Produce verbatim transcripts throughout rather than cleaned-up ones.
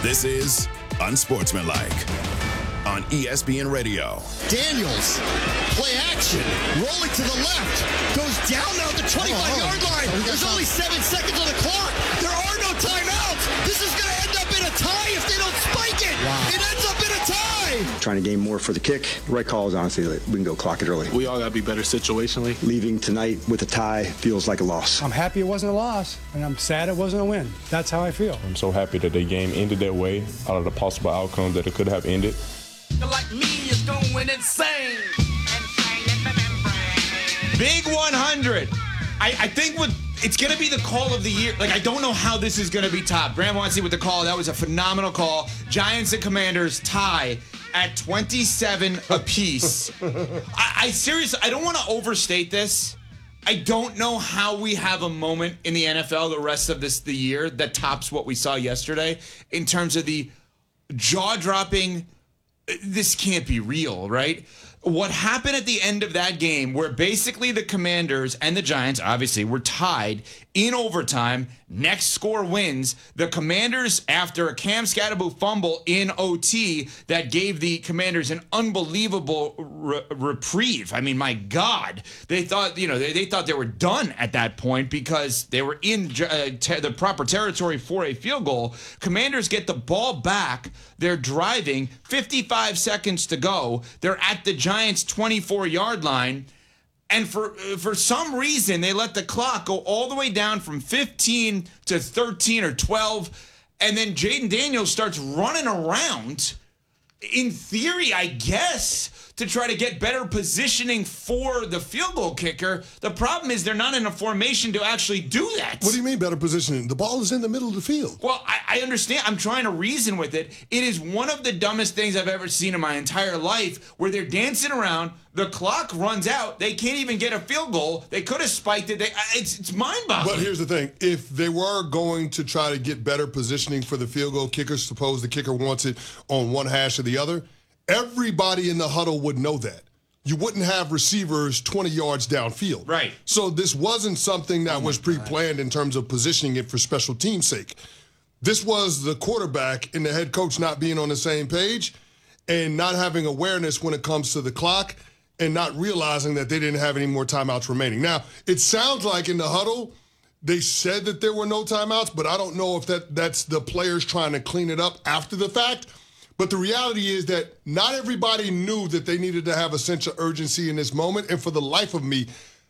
This is Unsportsmanlike on E S P N Radio. Daniels, play action, rolling to the left, goes down now at the twenty-five-yard line. There's only seven seconds on the clock. There are no timeouts. This is going to end up in a tie if they don't spike it. Wow. It ends up in a tie. Trying to gain more for the kick. The right call is honestly like, we can go clock it early. We all got to be better situationally. Leaving tonight with a tie feels like a loss. I'm happy it wasn't a loss, and I'm sad it wasn't a win. That's how I feel. I'm so happy that the game ended that way, out of the possible outcomes that it could have ended. Like me is going insane. Big one hundred. I, I think what it's going to be the call of the year. Like, I don't know how this is going to be topped. Graham wants to see what the call. That was a phenomenal call. Giants and Commanders tie at twenty-seven apiece. I, I seriously, I don't want to overstate this. I don't know how we have a moment in the N F L the rest of this the year that tops what we saw yesterday in terms of the jaw-dropping. This can't be real, right? What happened at the end of that game where basically the Commanders and the Giants obviously were tied in overtime, next score wins. The Commanders, after a Cam Scatterbo fumble in O T that gave the Commanders an unbelievable re- reprieve. I mean, my God, they thought, you know, they, they thought they were done at that point because they were in uh, te- the proper territory for a field goal. Commanders get the ball back. They're driving, fifty-five seconds to go. They're at the Giants' twenty-four-yard line. And for for some reason, they let the clock go all the way down from fifteen to thirteen or twelve. And then Jaden Daniels starts running around, in theory, I guess, to try to get better positioning for the field goal kicker. The problem is they're not in a formation to actually do that. What do you mean better positioning? The ball is in the middle of the field. Well, I, I understand. I'm trying to reason with it. It is one of the dumbest things I've ever seen in my entire life where they're dancing around. The clock runs out. They can't even get a field goal. They could have spiked it. They, it's it's mind-boggling. But here's the thing. If they were going to try to get better positioning for the field goal kicker, suppose the kicker wants it on one hash or the other, everybody in the huddle would know that. You wouldn't have receivers twenty yards downfield. Right. So this wasn't something that oh was pre-planned in terms of positioning it for special team's sake. This was the quarterback and the head coach not being on the same page and not having awareness when it comes to the clock and not realizing that they didn't have any more timeouts remaining. Now, it sounds like in the huddle, they said that there were no timeouts, but I don't know if that that's the players trying to clean it up after the fact. But the reality is that not everybody knew that they needed to have a sense of urgency in this moment. And for the life of me,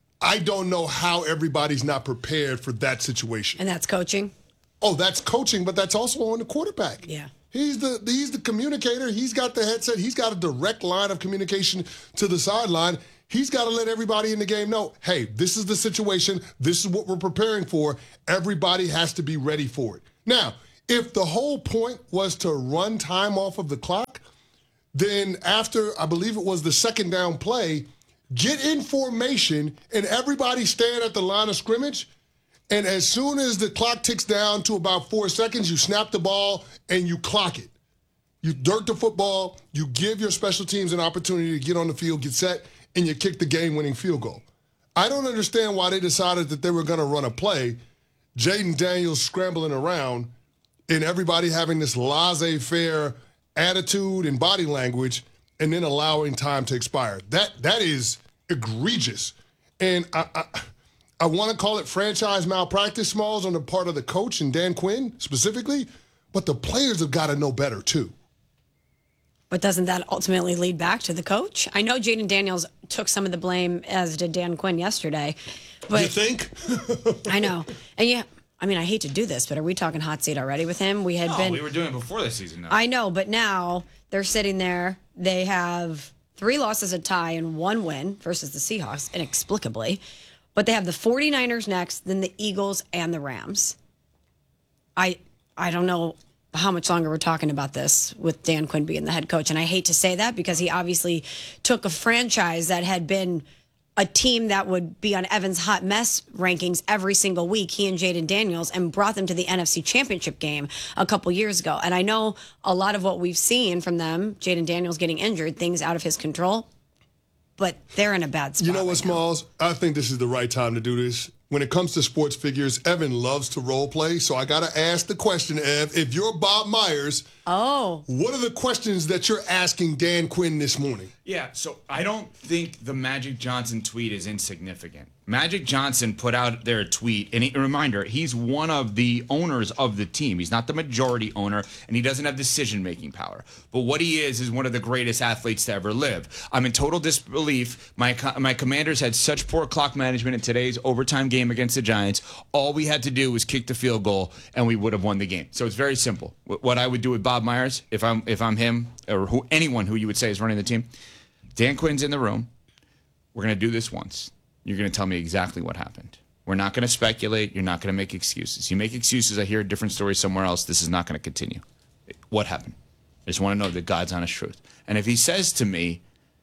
I don't know how everybody's not prepared for that situation. And that's coaching? Oh, that's coaching, but that's also on the quarterback. Yeah. He's the he's the communicator. He's got the headset. He's got a direct line of communication to the sideline. He's got to let everybody in the game know, hey, this is the situation. This is what we're preparing for. Everybody has to be ready for it. Now, if the whole point was to run time off of the clock, then after, I believe it was the second down play, get in formation and everybody stand at the line of scrimmage. And as soon as the clock ticks down to about four seconds, you snap the ball and you clock it. You dirt the football, you give your special teams an opportunity to get on the field, get set, and you kick the game-winning field goal. I don't understand why they decided that they were going to run a play, Jaden Daniels scrambling around, and everybody having this laissez-faire attitude and body language, and then allowing time to expire. That That is egregious. And I... I I want to call it franchise malpractice, Smalls, on the part of the coach and Dan Quinn specifically, but the players have got to know better too. But doesn't that ultimately lead back to the coach? I know Jaden Daniels took some of the blame, as did Dan Quinn yesterday. But you think? I know. And yeah, I mean, I hate to do this, but are we talking hot seat already with him? We had no, been. we were doing it before the season. Now. I know, but now they're sitting there. They have three losses, a tie, and one win versus the Seahawks, inexplicably. But they have the 49ers next, then the Eagles and the Rams. I I don't know how much longer we're talking about this with Dan Quinn being the head coach. And I hate to say that because he obviously took a franchise that had been a team that would be on Evan's hot mess rankings every single week, he and Jaden Daniels, and brought them to the N F C Championship game a couple years ago. And I know a lot of what we've seen from them, Jaden Daniels getting injured, things out of his control, but they're in a bad spot. You know what, right Smalls? now. I think this is the right time to do this. when it comes to sports figures, Evan loves to role play. So I got to ask the question, Ev, if you're Bob Myers, oh, what are the questions that you're asking Dan Quinn this morning? Yeah, so I don't think the Magic Johnson tweet is insignificant. Magic Johnson put out their tweet, and a reminder, he's one of the owners of the team. He's not the majority owner, and he doesn't have decision-making power. But what he is is one of the greatest athletes to ever live. I'm in total disbelief. My my Commanders had such poor clock management in today's overtime game against the Giants. All we had to do was kick the field goal, and we would have won the game. So it's very simple. What I would do with Bob Myers, if I'm if I'm him, or who anyone who you would say is running the team, Dan Quinn's in the room. We're going to do this once. You're going to tell me exactly what happened. We're not going to speculate. You're not going to make excuses. You make excuses, I hear a different story somewhere else. This is not going to continue. What happened? I just want to know the God's honest truth. And if he says to me,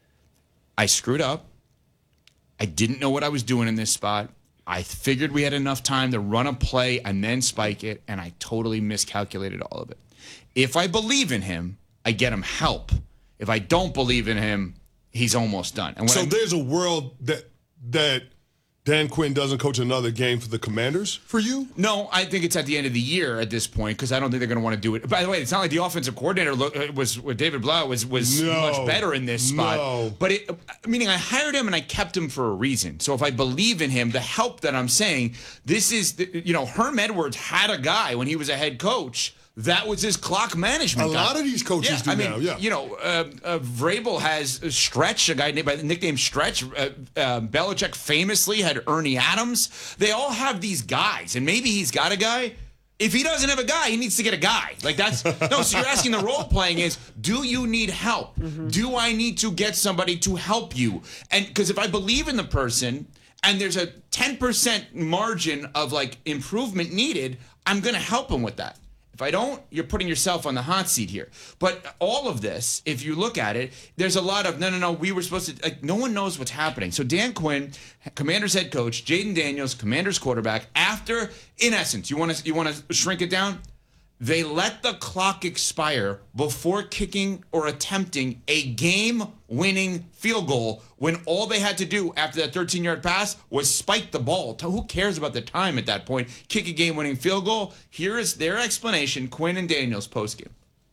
I screwed up, I didn't know what I was doing in this spot, I figured we had enough time to run a play and then spike it, and I totally miscalculated all of it. If I believe in him, I get him help. If I don't believe in him, he's almost done. And when so I, there's a world that that Dan Quinn doesn't coach another game for the Commanders for you? No, I think it's at the end of the year at this point because I don't think they're going to want to do it. By the way, it's not like the offensive coordinator look, was with David Blau was was no, much better in this spot. No. But it, meaning I hired him and I kept him for a reason. So if I believe in him, the help that I'm saying, this is the, you know Herm Edwards had a guy when he was a head coach. That was his clock management. A guy. lot of these coaches yeah, do I mean, now, yeah. You know, uh, uh, Vrabel has Stretch, a guy named by the nickname Stretch. Uh, uh, Belichick famously had Ernie Adams. They all have these guys, and maybe he's got a guy. If he doesn't have a guy, he needs to get a guy. Like that's no. So you're asking the role playing is: do you need help? Mm-hmm. Do I need to get somebody to help you? And because if I believe in the person, and there's a ten percent margin of like improvement needed, I'm going to help him with that. If I don't, you're putting yourself on the hot seat here. But all of this, if you look at it, there's a lot of, no, no, no, we were supposed to, like, no one knows what's happening. So Dan Quinn, Commanders head coach, Jaden Daniels, Commanders quarterback, after, in essence, you want to you want to shrink it down? They let the clock expire before kicking or attempting a game-winning field goal when all they had to do after that thirteen-yard pass was spike the ball. Who cares about the time at that point? Kick a game-winning field goal. Here is their explanation, Quinn and Daniels postgame.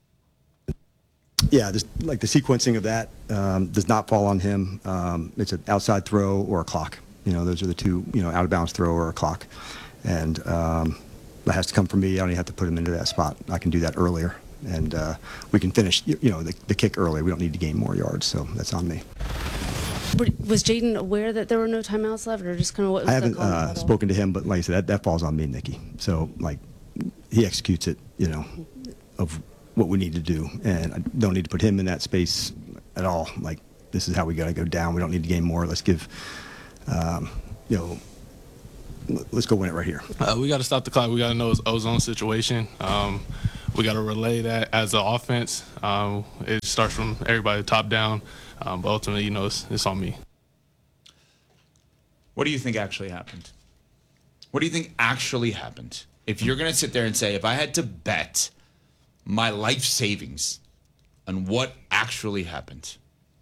Yeah, just like the sequencing of that um, does not fall on him. Um, it's an outside throw or a clock. You know, those are the two, you know, out-of-bounds throw or a clock. And um, that has to come from me. I don't even have to put him into that spot. I can do that earlier. And uh, we can finish, you know, the, the kick early. We don't need to gain more yards, so that's on me. But was Jaden aware that there were no timeouts left, or just kind of what was I haven't the call uh, spoken to him, but like I said, that, that falls on me, Nikki. So, like, he executes it, you know, of what we need to do. And I don't need to put him in that space at all. Like, this is how we got to go down. We don't need to gain more. Let's give, um, you know, let's go win it right here. Uh, we got to stop the clock. We got to know it's ozone situation. Um, we got to relay that as an offense. Um, it starts from everybody top down, um, but ultimately, you know, it's, it's on me. What do you think actually happened? What do you think actually happened? If you're going to sit there and say, if I had to bet my life savings on what actually happened.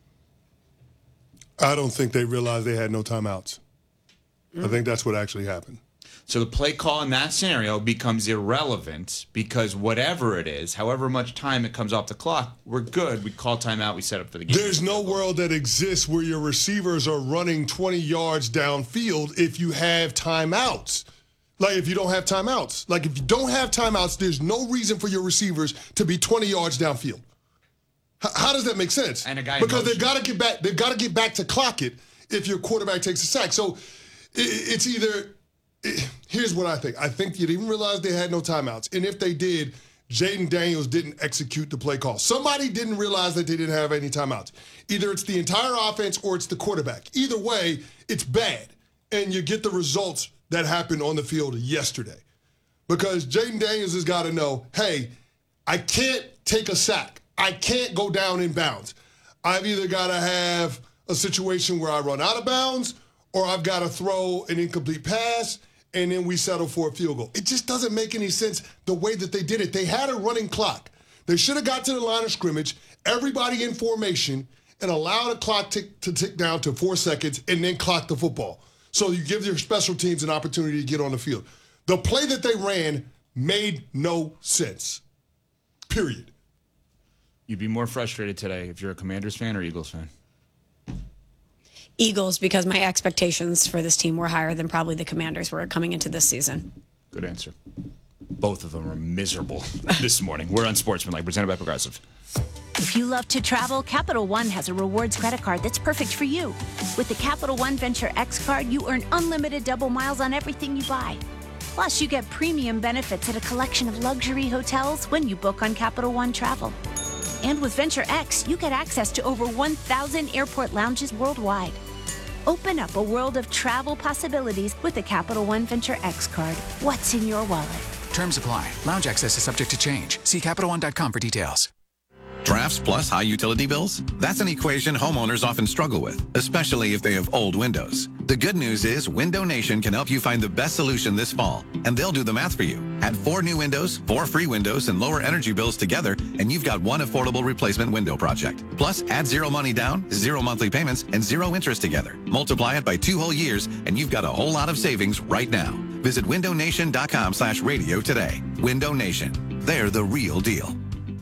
I don't think they realized they had no timeouts. I think that's what actually happened. So the play call in that scenario becomes irrelevant because whatever it is, however much time it comes off the clock, we're good. We call timeout. We set up for the game. There's no world that exists where your receivers are running twenty yards downfield if you have timeouts. Like if you don't have timeouts. Like if you don't have timeouts, there's no reason for your receivers to be twenty yards downfield. H- how does that make sense? And a guy because they've got to get back. They've got to get back to clock it if your quarterback takes a sack. So it's either, here's what I think. I think you didn't realize they had no timeouts. And if they did, Jaden Daniels didn't execute the play call. Somebody didn't realize that they didn't have any timeouts. Either it's the entire offense or it's the quarterback. Either way, it's bad. And you get the results that happened on the field yesterday. Because Jaden Daniels has got to know, hey, I can't take a sack. I can't go down in bounds. I've either got to have a situation where I run out of bounds or I've got to throw an incomplete pass, and then we settle for a field goal. It just doesn't make any sense the way that they did it. They had a running clock. They should have got to the line of scrimmage, everybody in formation, and allowed the clock tick, to tick down to four seconds and then clock the football. So you give your special teams an opportunity to get on the field. The play that they ran made no sense. Period. You'd be more frustrated today if you're a Commanders fan or Eagles fan? Eagles, because my expectations for this team were higher than probably the Commanders were coming into this season. Good answer. Both of them are miserable this morning. We're on Sportsmanlike, presented by Progressive. If you love to travel, Capital One has a rewards credit card that's perfect for you. With the Capital One Venture X card, you earn unlimited double miles on everything you buy. Plus, you get premium benefits at a collection of luxury hotels when you book on Capital One Travel. And with Venture X, you get access to over one thousand airport lounges worldwide. Open up a world of travel possibilities with the Capital One Venture X card. What's in your wallet? Terms apply. Lounge access is subject to change. See Capital One dot com for details. Drafts plus high utility bills? That's an equation homeowners often struggle with, especially if they have old windows. The good news is Window Nation can help you find the best solution this fall, and they'll do the math for you. Add four new windows, four free windows, and lower energy bills together, and you've got one affordable replacement window project. Plus, add zero money down, zero monthly payments, and zero interest together. Multiply it by two whole years, and you've got a whole lot of savings right now. Visit window nation dot com slash radio today. Window Nation. They're the real deal.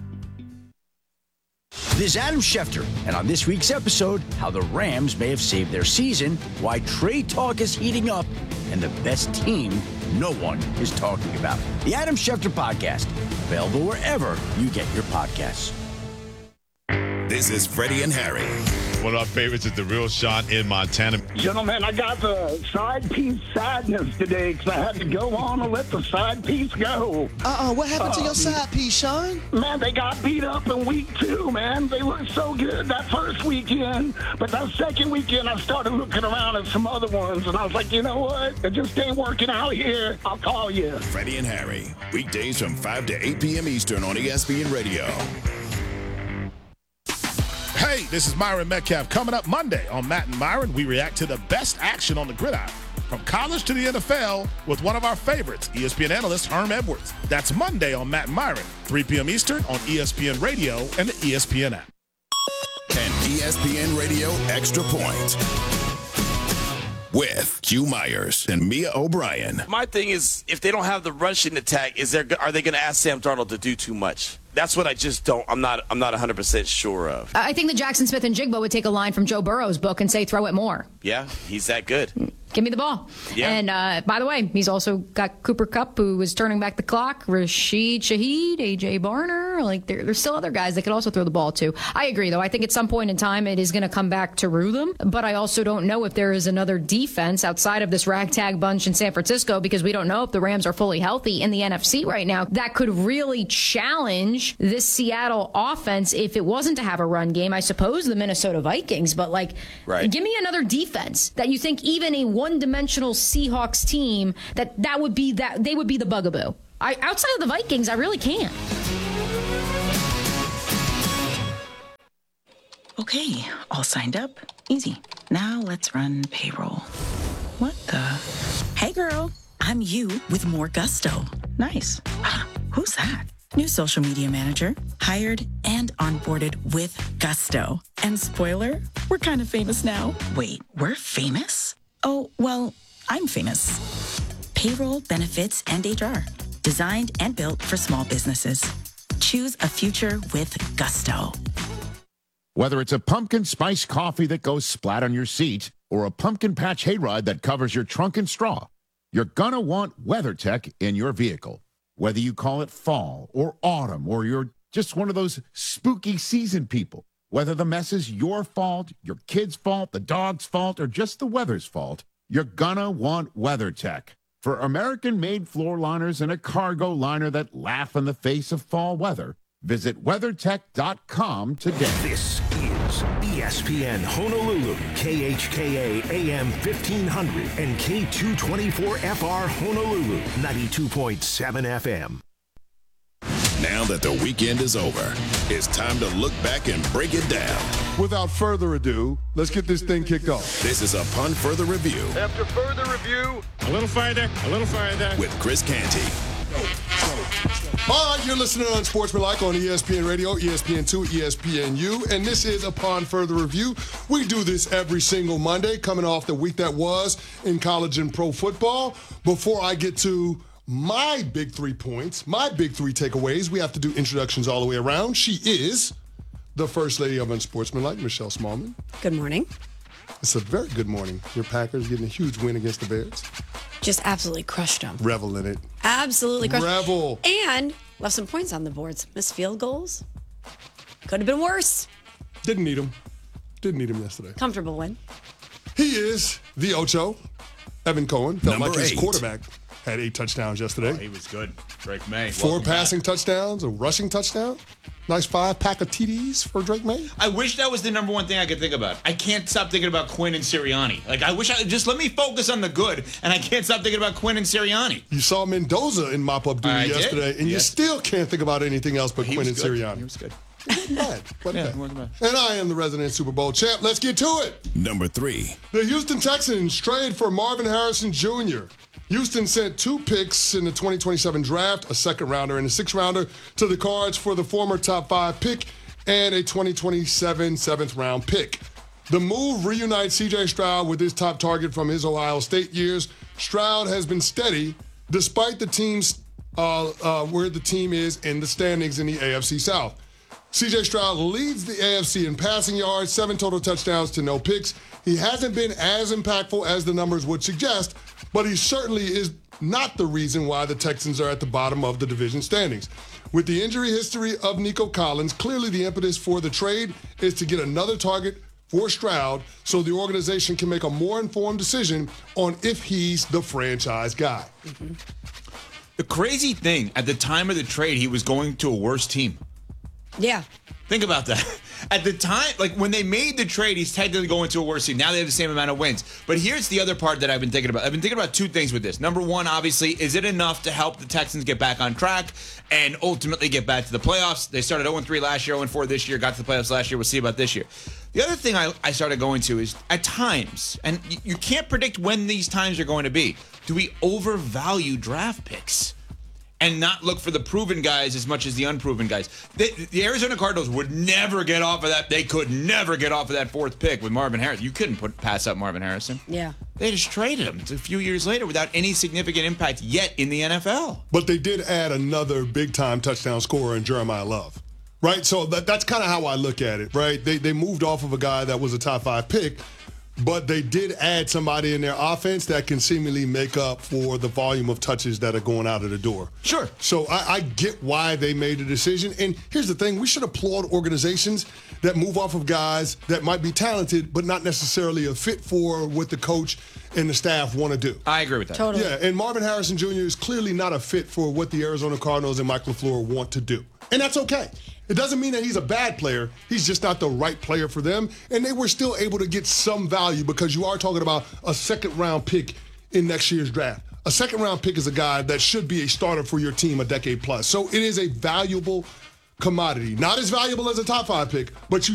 This is Adam Schefter, and on this week's episode, how the Rams may have saved their season, why trade talk is heating up, and the best team no one is talking about. The Adam Schefter Podcast, available wherever you get your podcasts. This is Freddie and Harry. One of our favorites is The Real Sean in Montana. Gentlemen, I got the side piece sadness today because I had to go on and let the side piece go. Uh-oh, what happened um, to your side piece, Sean? Man, they got beat up in week two, man. They looked so good that first weekend. But that second weekend, I started looking around at some other ones, and I was like, you know what? It just ain't working out here. I'll call you. Freddie and Harry, weekdays from five to eight p.m. Eastern on E S P N Radio. Hey, this is Myron Metcalf. Coming up Monday on Matt and Myron, we react to the best action on the gridiron, from college to the N F L, with one of our favorites, E S P N analyst Herm Edwards. That's Monday on Matt and Myron, three p.m. Eastern on E S P N Radio and the E S P N app. And E S P N Radio Extra Point with Q Myers and Mia O'Brien. My thing is, if they don't have the rushing attack, is there are they going to ask Sam Darnold to do too much? That's what I just don't. I'm not. I'm not one hundred percent sure of. I think that Jackson Smith and Jigba would take a line from Joe Burrow's book and say, "Throw it more." Yeah, he's that good. Give me the ball. Yeah. And uh, by the way, he's also got Cooper Kupp, who was turning back the clock, Rashid Shaheed, A J Barner. Like there, there's still other guys that could also throw the ball to. I agree, though. I think at some point in time it is going to come back to rue them. But I also don't know if there is another defense outside of this ragtag bunch in San Francisco, because we don't know if the Rams are fully healthy in the N F C right now, that could really challenge this Seattle offense if it wasn't to have a run game. I suppose the Minnesota Vikings, but like, right. Give me another defense that you think even a one-dimensional Seahawks team that that would be that they would be the bugaboo. I, outside of the Vikings, I really can't. Okay, all signed up. Easy. Now let's run payroll. What the? Hey girl, I'm you with more gusto. Nice. Who's that? New social media manager, hired and onboarded with gusto. And spoiler, we're kind of famous now. Wait, we're famous? Oh, well, I'm famous. Payroll, benefits, and H R. Designed and built for small businesses. Choose a future with gusto. Whether it's a pumpkin spice coffee that goes splat on your seat or a pumpkin patch hayride that covers your trunk and straw, you're gonna want WeatherTech in your vehicle. Whether you call it fall or autumn, or you're just one of those spooky season people, whether the mess is your fault, your kid's fault, the dog's fault, or just the weather's fault, you're gonna want WeatherTech. For American-made floor liners and a cargo liner that laugh in the face of fall weather, visit weathertech dot com today. This is E S P N Honolulu, K H K A A M fifteen hundred and K two twenty-four F R Honolulu, ninety-two point seven F M. Now that the weekend is over, it's time to look back and break it down. Without further ado, let's get this thing kicked off. This is Upon Further Review. After further review, a little farther, a little farther, with Chris Canty. Go, go, go. All right, you're listening on Sportsmanlike on E S P N Radio, E S P N two, E S P N U, and this is Upon Further Review. We do this every single Monday, coming off the week that was in college and pro football. Before I get to my big three points, my big three takeaways, we have to do introductions all the way around. She is the First Lady of Unsportsmanlike, Michelle Smallman. Good morning. It's a very good morning. Your Packers getting a huge win against the Bears. Just absolutely crushed them. Revel in it. Absolutely crushed. Revel. And left some points on the boards. Missed field goals. Could have been worse. Didn't need him. Didn't need him yesterday. Comfortable win. He is the Ocho. Evan Cohen. Felt Number like his eight. quarterback had eight touchdowns yesterday. Oh, he was good. Drake May. Four welcome passing back. touchdowns, a rushing touchdown. Nice five pack of T Ds for Drake May. I wish that was the number one thing I could think about. I can't stop thinking about Quinn and Sirianni. Like, I wish I just let me focus on the good, and I can't stop thinking about Quinn and Sirianni. You saw Mendoza in mop-up duty I did. yesterday, and you Yes. still can't think about anything else but He Quinn and was good. Sirianni. He was good. Bad, but Yeah, bad. he wasn't bad. And I am the resident Super Bowl champ. Let's get to it. Number three. The Houston Texans trade for Marvin Harrison Junior Houston sent two picks in the twenty twenty-seven draft, a second rounder and a sixth rounder, to the Cards for the former top five pick and a twenty twenty-seven seventh round pick. The move reunites C J Stroud with his top target from his Ohio State years. Stroud has been steady despite the team's uh, uh, where the team is in the standings in the A F C South. C J Stroud leads the A F C in passing yards, seven total touchdowns to no picks. He hasn't been as impactful as the numbers would suggest, but he certainly is not the reason why the Texans are at the bottom of the division standings. With the injury history of Nico Collins, clearly the impetus for the trade is to get another target for Stroud so the organization can make a more informed decision on if he's the franchise guy. Mm-hmm. The crazy thing, at the time of the trade, he was going to a worse team. Yeah. Think about that. At the time, like when they made the trade, he's technically going to a worse team. Now they have the same amount of wins. But here's the other part that I've been thinking about. I've been thinking about two things with this. Number one, obviously, is it enough to help the Texans get back on track and ultimately get back to the playoffs? They started oh and three last year, oh and four this year, got to the playoffs last year. We'll see about this year. The other thing I, I started going to is at times, and you, you can't predict when these times are going to be, do we overvalue draft picks and not look for the proven guys as much as the unproven guys? The, the Arizona Cardinals would never get off of that. They could never get off of that fourth pick with Marvin Harrison. You couldn't put pass up Marvin Harrison. Yeah. They just traded him a few years later without any significant impact yet in the N F L. But they did add another big-time touchdown scorer in Jeremiah Love, right? So that, that's kind of how I look at it, right? They, they moved off of a guy that was a top five pick, but they did add somebody in their offense that can seemingly make up for the volume of touches that are going out of the door. Sure. So I, I get why they made the decision. And here's the thing. We should applaud organizations that move off of guys that might be talented, but not necessarily a fit for what the coach and the staff want to do. I agree with that. Totally. Yeah, and Marvin Harrison Junior is clearly not a fit for what the Arizona Cardinals and Mike LaFleur want to do. And that's okay. It doesn't mean that he's a bad player. He's just not the right player for them. And they were still able to get some value because you are talking about a second round pick in next year's draft. A second round pick is a guy that should be a starter for your team a decade plus. So it is a valuable commodity. Not as valuable as a top five pick, but you